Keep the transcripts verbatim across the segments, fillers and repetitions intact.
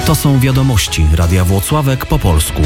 To są wiadomości Radia Włocławek po polsku.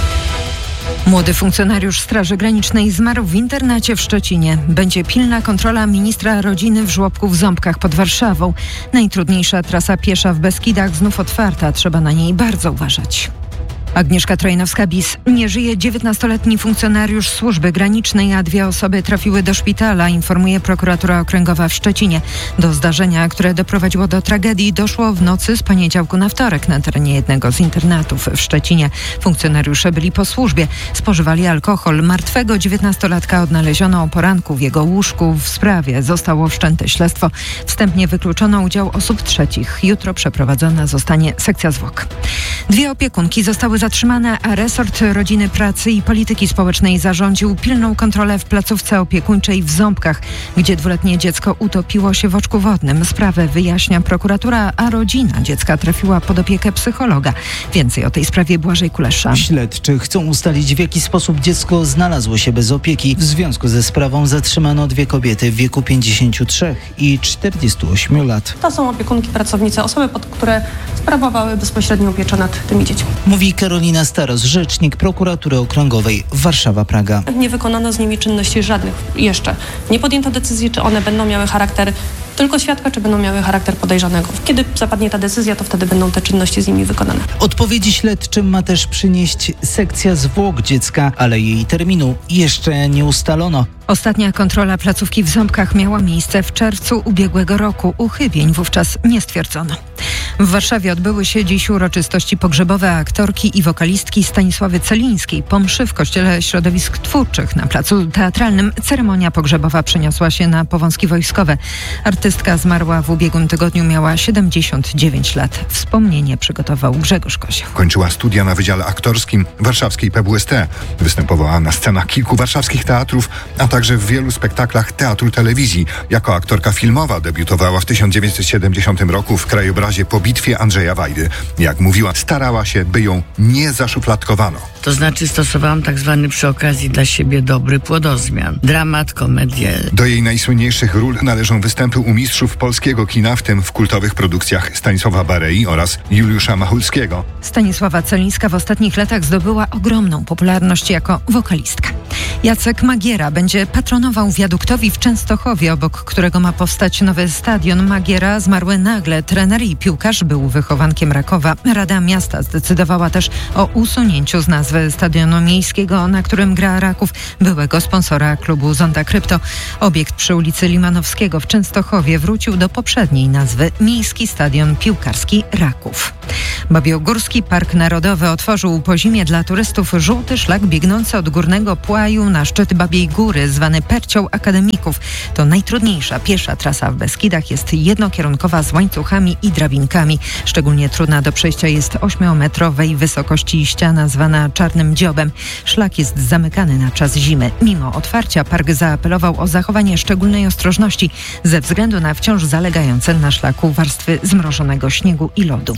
Młody funkcjonariusz Straży Granicznej zmarł w internacie w Szczecinie. Będzie pilna kontrola ministra rodziny w żłobku w Ząbkach pod Warszawą. Najtrudniejsza trasa piesza w Beskidach znów otwarta. Trzeba na niej bardzo uważać. Agnieszka Trojnowska-Bis. Nie żyje dziewiętnastoletni funkcjonariusz służby granicznej, a dwie osoby trafiły do szpitala, informuje prokuratura okręgowa w Szczecinie. Do zdarzenia, które doprowadziło do tragedii, doszło w nocy z poniedziałku na wtorek na terenie jednego z internatów w Szczecinie. Funkcjonariusze byli po służbie, spożywali alkohol. Martwego dziewiętnastolatka odnaleziono o poranku w jego łóżku. W sprawie zostało wszczęte śledztwo. Wstępnie wykluczono udział osób trzecich. Jutro przeprowadzona zostanie sekcja zwłok. Dwie opiekunki zostały zatrzymane, a resort Rodziny, Pracy i Polityki Społecznej zarządził pilną kontrolę w placówce opiekuńczej w Ząbkach, gdzie dwuletnie dziecko utopiło się w oczku wodnym. Sprawę wyjaśnia prokuratura, a rodzina dziecka trafiła pod opiekę psychologa. Więcej o tej sprawie Błażej Kulesza. Śledczy chcą ustalić, w jaki sposób dziecko znalazło się bez opieki. W związku ze sprawą zatrzymano dwie kobiety w wieku pięćdziesięciu trzech i czterdziestu ośmiu lat. To są opiekunki, pracownice, osoby, pod które sprawowały bezpośrednią pieczę nad tymi dziećmi. Mówi Karolina Staros, rzecznik prokuratury okręgowej Warszawa-Praga. Nie wykonano z nimi czynności żadnych jeszcze. Nie podjęto decyzji, czy one będą miały charakter tylko świadka, czy będą miały charakter podejrzanego. Kiedy zapadnie ta decyzja, to wtedy będą te czynności z nimi wykonane. Odpowiedzi śledczym ma też przynieść sekcja zwłok dziecka, ale jej terminu jeszcze nie ustalono. Ostatnia kontrola placówki w Ząbkach miała miejsce w czerwcu ubiegłego roku. Uchybień wówczas nie stwierdzono. W Warszawie odbyły się dziś uroczystości pogrzebowe aktorki i wokalistki Stanisławy Celińskiej. Po mszy w Kościele Środowisk Twórczych na placu teatralnym ceremonia pogrzebowa przeniosła się na Powązki Wojskowe. Artystka zmarła w ubiegłym tygodniu, miała siedemdziesiąt dziewięć lat. Wspomnienie przygotował Grzegorz Kozioł. Kończyła studia na Wydziale Aktorskim warszawskiej P W S T. Występowała na scenach kilku warszawskich teatrów, a także w wielu spektaklach teatru telewizji. Jako aktorka filmowa debiutowała w tysiąc dziewięćset siedemdziesiątym roku w krajobrazie Po bitwie Andrzeja Wajdy. Jak mówiła, starała się, by ją nie zaszufladkowano. To znaczy stosowałam tak zwany przy okazji dla siebie dobry płodozmian. Dramat, komedię. Do jej najsłynniejszych ról należą występy u mistrzów polskiego kina, w tym w kultowych produkcjach Stanisława Barei oraz Juliusza Machulskiego. Stanisława Celińska w ostatnich latach zdobyła ogromną popularność jako wokalistka. Jacek Magiera będzie patronował wiaduktowi w Częstochowie, obok którego ma powstać nowy stadion. Magiera zmarły nagle. Trener i piłkarz był wychowankiem Rakowa. Rada Miasta zdecydowała też o usunięciu z nazwy stadionu miejskiego, na którym gra Raków, byłego sponsora klubu Zonda Krypto. Obiekt przy ulicy Limanowskiego w Częstochowie wrócił do poprzedniej nazwy Miejski Stadion Piłkarski Raków. Babiogórski Park Narodowy otworzył po zimie dla turystów żółty szlak biegnący od Górnego Płaju na szczyt Babiej Góry, zwany Percią Akademików. To najtrudniejsza piesza trasa w Beskidach, jest jednokierunkowa z łańcuchami i drabinkami. Szczególnie trudna do przejścia jest ośmiometrowej wysokości ściana zwana Czarnym Dziobem. Szlak jest zamykany na czas zimy. Mimo otwarcia park zaapelował o zachowanie szczególnej ostrożności ze względu na wciąż zalegające na szlaku warstwy zmrożonego śniegu i lodu.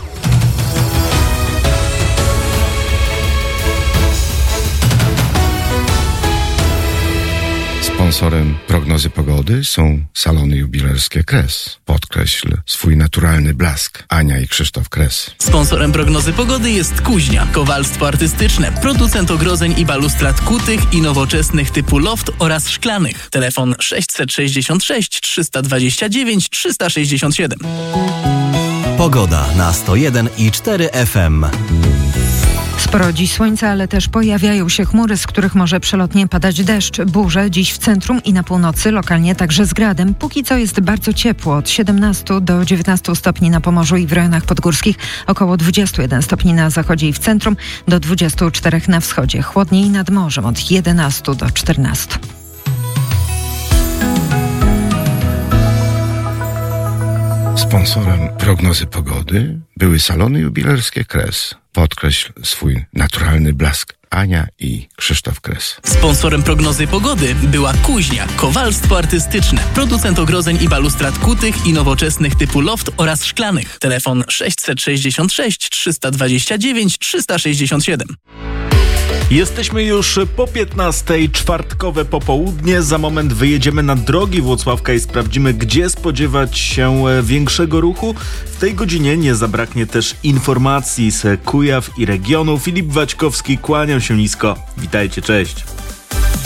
Sponsorem prognozy pogody są salony jubilerskie Kres. Podkreśl swój naturalny blask. Ania i Krzysztof Kres. Sponsorem prognozy pogody jest Kuźnia. Kowalstwo artystyczne. Producent ogrodzeń i balustrad kutych i nowoczesnych typu loft oraz szklanych. Telefon sześćset sześćdziesiąt sześć trzysta dwadzieścia dziewięć trzysta sześćdziesiąt siedem. Pogoda na sto jeden i cztery F M. Sporo dziś słońca, ale też pojawiają się chmury, z których może przelotnie padać deszcz. Burze dziś w centrum i na północy, lokalnie także z gradem. Póki co jest bardzo ciepło, od siedemnastu do dziewiętnastu stopni na Pomorzu i w rejonach podgórskich, około dwudziestu jeden stopni na zachodzie i w centrum, do dwudziestu czterech na wschodzie. Chłodniej nad morzem od jedenastu do czternastu. Sponsorem prognozy pogody były salony jubilerskie Kres. Podkreśl swój naturalny blask. Ania i Krzysztof Kres. Sponsorem prognozy pogody była Kuźnia. Kowalstwo artystyczne. Producent ogrodzeń i balustrad kutych i nowoczesnych typu loft oraz szklanych. Telefon sześćset sześćdziesiąt sześć trzysta dwadzieścia dziewięć trzysta sześćdziesiąt siedem. Jesteśmy już po piętnastej, czwartkowe popołudnie. Za moment wyjedziemy na drogi Włocławka i sprawdzimy, gdzie spodziewać się większego ruchu. W tej godzinie nie zabraknie też informacji z Kujaw i regionu. Filip Waćkowski, kłaniam się nisko. Witajcie, cześć.